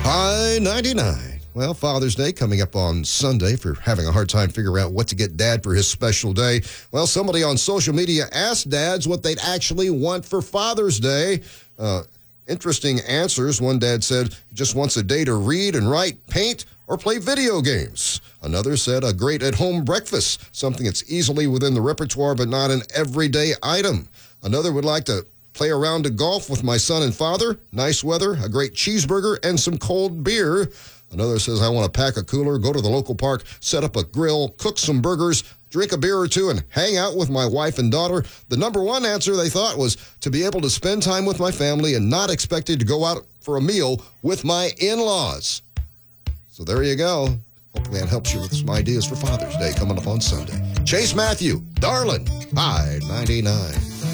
Hi, 99. Well, Father's Day coming up on Sunday. If you're having a hard time figuring out what to get Dad for his special day, well, somebody on social media asked dads what they'd actually want for Father's Day. Interesting answers. One dad said he just wants a day to read and write, paint, or play video games. Another said a great at-home breakfast, something that's easily within the repertoire but not an everyday item. Another would like to play a round of golf with my son and father, nice weather, a great cheeseburger, and some cold beer. Another says, I want to pack a cooler, go to the local park, set up a grill, cook some burgers, drink a beer or two, and hang out with my wife and daughter. The number one answer they thought was to be able to spend time with my family and not expected to go out for a meal with my in-laws. So there you go. Hopefully that helps you with some ideas for Father's Day coming up on Sunday. Chase Matthew, Darlin, Hi 99.